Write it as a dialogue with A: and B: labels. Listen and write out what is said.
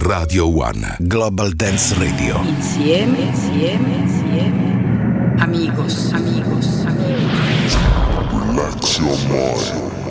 A: Radio One. Global Dance Radio.
B: Insieme. Amigos.
C: Relax your mind.